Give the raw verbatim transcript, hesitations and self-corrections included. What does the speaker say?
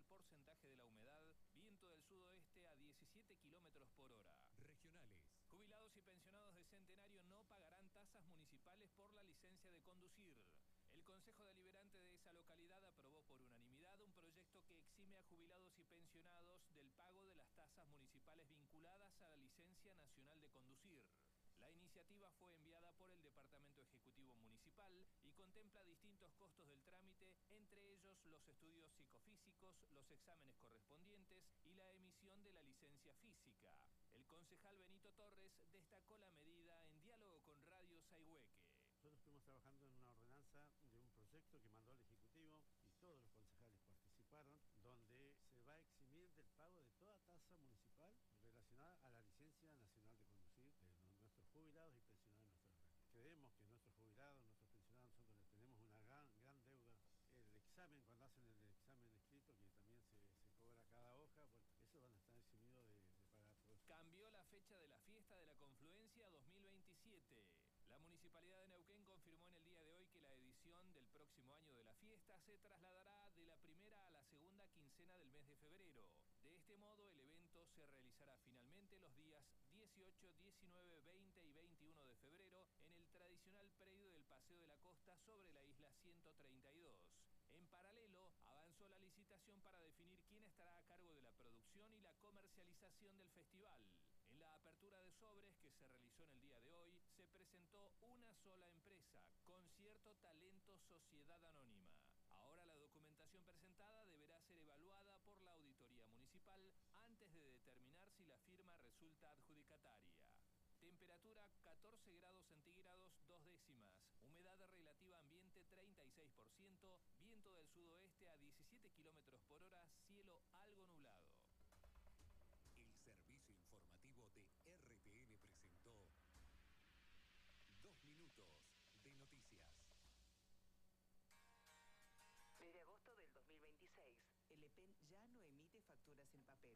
porcentaje de la humedad, viento del sudoeste a diecisiete kilómetros por hora. Regionales. Jubilados y pensionados de Centenario no pagarán tasas municipales por la licencia de conducir. El Consejo Deliberante de esa localidad aprobó por unanimidad un proyecto que exime a jubilados y pensionados del pago de las tasas municipales vinculadas a la licencia nacional de conducir. La iniciativa fue enviada por el Departamento Ejecutivo Municipal y contempla distintos costos del trámite, entre ellos los estudios psicofísicos, los exámenes correspondientes y la emisión de la licencia física. El concejal Benito Torres destacó la medida en diálogo con Radio Sayhueque. Nosotros estuvimos trabajando en una ordenanza de un proyecto que mandó al Ejecutivo y todos los concejales participaron, donde se va a eximir del pago de toda tasa municipal relacionada a la licencia nacional de conducir de nuestros jubilados y pensionados de nuestra región. Creemos que nuestros jubilados, nuestros pensionados, nosotros les tenemos una gran, gran deuda. El examen, cuando hacen el examen escrito, que también se, se cobra cada hoja, bueno, esos van a estar eximidos de, de pagar todo eso. Cambió la fecha de la fiesta de la Confluencia dos mil veintisiete. La Municipalidad de Neuquén confirmó en el día de hoy que la edición del próximo año de la fiesta se trasladará de la primera a la segunda quincena del mes de febrero. De este modo, el evento se realizará finalmente los días dieciocho, diecinueve, veinte y veintiuno de febrero en el tradicional predio del Paseo de la Costa sobre la isla ciento treinta y dos. En paralelo, avanzó la licitación para definir quién estará a cargo de la producción y la comercialización del festival. En la apertura de sobres que se realizó en el día de hoy, se presentó una sola empresa, Concierto Talento Sociedad Anónima. Ahora la documentación presentada deberá ser evaluada por la Auditoría Municipal antes de determinar si la firma resulta adjudicataria. Temperatura catorce grados centígrados, dos décimas. Humedad relativa ambiente treinta y seis por ciento. Viento del sudoeste a diecisiete kilómetros por hora. Cielo algo nublado. El servicio informativo de R T N presentó Dos Minutos de Noticias. Desde agosto del dos mil veintiséis, el E P E N ya no emite facturas en papel.